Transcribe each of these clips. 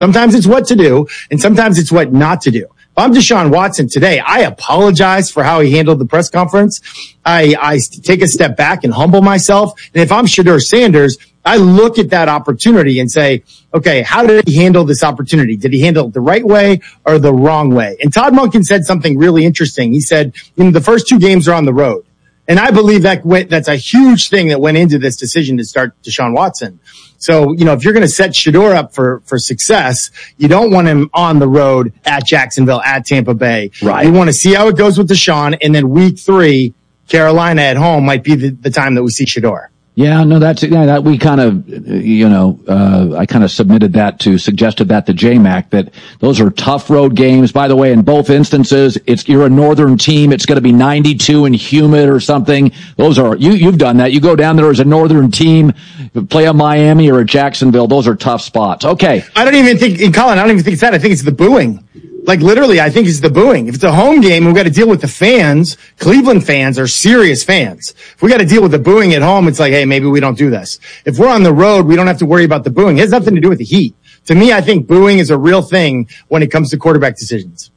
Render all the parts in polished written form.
Sometimes it's what to do, and sometimes it's what not to do. If I'm Deshaun Watson today, I apologize for how he handled the press conference. I take a step back and humble myself. And if I'm Shedeur Sanders, I look at that opportunity and say, okay, how did he handle this opportunity? Did he handle it the right way or the wrong way? And Todd Monken said something really interesting. He said, the first 2 games are on the road. And I believe that's a huge thing that went into this decision to start Deshaun Watson. So, if you're going to set Shedeur up for success, you don't want him on the road at Jacksonville, at Tampa Bay. Right. You want to see how it goes with Deshaun, and then week 3, Carolina at home might be the time that we see Shedeur. Yeah, no, that we kind of, I kind of suggested that to JMac, that those are tough road games. By the way, in both instances, you're a northern team. It's going to be 92 and humid or something. Those are, you've done that. You go down there as a northern team, play a Miami or a Jacksonville. Those are tough spots. Okay. I don't even think it's that. I think it's the booing. Like, literally, I think it's the booing. If it's a home game, we've got to deal with the fans. Cleveland fans are serious fans. If we got to deal with the booing at home, it's like, hey, maybe we don't do this. If we're on the road, we don't have to worry about the booing. It has nothing to do with the heat. To me, I think booing is a real thing when it comes to quarterback decisions.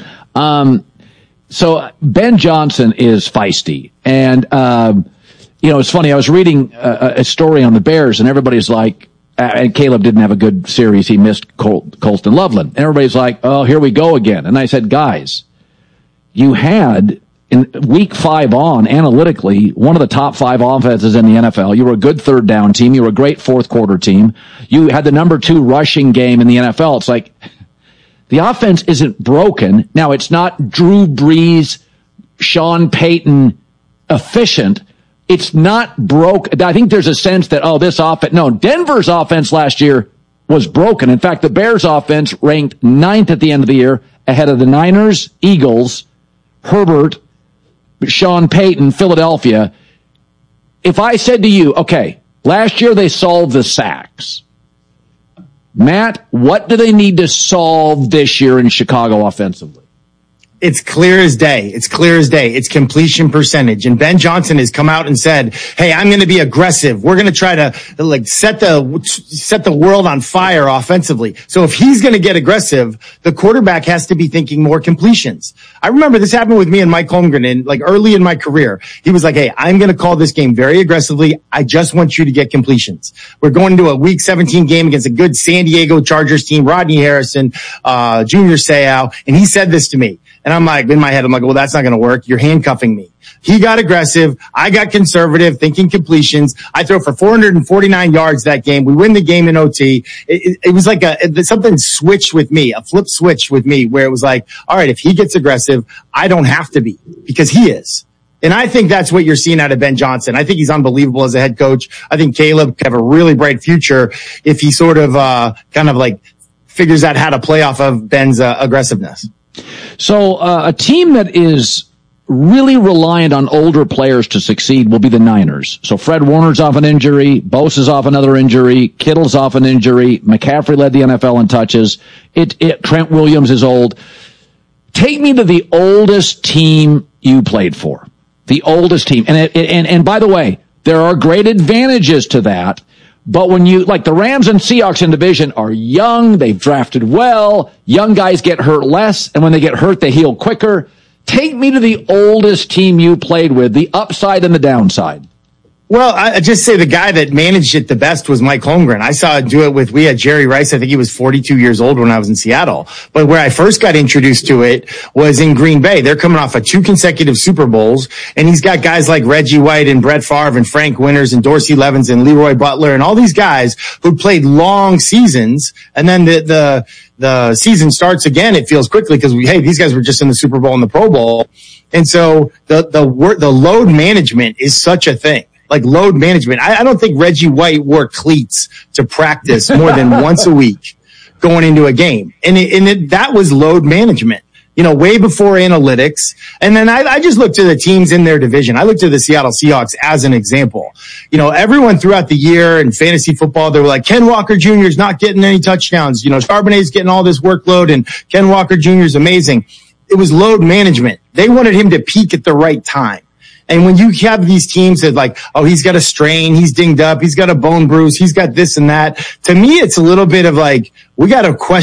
So Ben Johnson is feisty. And, it's funny. I was reading a story on the Bears, and everybody's like, and Caleb didn't have a good series. He missed Colston Loveland. And everybody's like, oh, here we go again. And I said, guys, you had in week 5 on, analytically, one of the top 5 offenses in the NFL. You were a good third down team. You were a great fourth quarter team. You had the number 2 rushing game in the NFL. It's like, the offense isn't broken. Now, it's not Drew Brees, Sean Payton efficient. It's not broke. I think there's a sense that, this offense, no, Denver's offense last year was broken. In fact, the Bears offense ranked 9th at the end of the year, ahead of the Niners, Eagles, Herbert, Sean Payton, Philadelphia. If I said to you, okay, last year they solved the sacks. Matt, what do they need to solve this year in Chicago offensively? It's clear as day. It's completion percentage. And Ben Johnson has come out and said, hey, I'm going to be aggressive. We're going to try to set the world on fire offensively. So if he's going to get aggressive, the quarterback has to be thinking more completions. I remember this happened with me and Mike Holmgren early in my career. He was like, hey, I'm going to call this game very aggressively. I just want you to get completions. We're going to a week 17 game against a good San Diego Chargers team, Rodney Harrison, Junior Seau. And he said this to me. And I'm like, in my head, I'm like, well, that's not going to work. You're handcuffing me. He got aggressive. I got conservative, thinking completions. I throw for 449 yards that game. We win the game in OT. It was like something switched with me, a flip switch with me, where it was like, all right, if he gets aggressive, I don't have to be, because he is. And I think that's what you're seeing out of Ben Johnson. I think he's unbelievable as a head coach. I think Caleb could have a really bright future if he sort of figures out how to play off of Ben's aggressiveness. So a team that is really reliant on older players to succeed will be the Niners. So Fred Warner's off an injury, Bosa's off another injury, Kittle's off an injury, McCaffrey led the NFL in touches. Trent Williams is old. Take me to the oldest team you played for. The oldest team. And by the way, there are great advantages to that. But when the Rams and Seahawks in division are young, they've drafted well, young guys get hurt less, and when they get hurt, they heal quicker. Take me to the oldest team you played with, the upside and the downside. Well, I just say the guy that managed it the best was Mike Holmgren. I saw it do it we had Jerry Rice. I think he was 42 years old when I was in Seattle. But where I first got introduced to it was in Green Bay. They're coming off of 2 consecutive Super Bowls, and he's got guys like Reggie White and Brett Favre and Frank Winters and Dorsey Levens and Leroy Butler and all these guys who played long seasons. And then the season starts again. It feels quickly because these guys were just in the Super Bowl and the Pro Bowl. And so the load management is such a thing. Like load management. I don't think Reggie White wore cleats to practice more than once a week going into a game. And that was load management, way before analytics. And then I just looked to the teams in their division. I looked to the Seattle Seahawks as an example. Everyone throughout the year in fantasy football, they were like, Ken Walker Jr. is not getting any touchdowns. Charbonnet's getting all this workload and Ken Walker Jr. is amazing. It was load management. They wanted him to peak at the right time. And when you have these teams that like, oh, he's got a strain, he's dinged up, he's got a bone bruise, he's got this and that. To me, it's a little bit of like, we got to question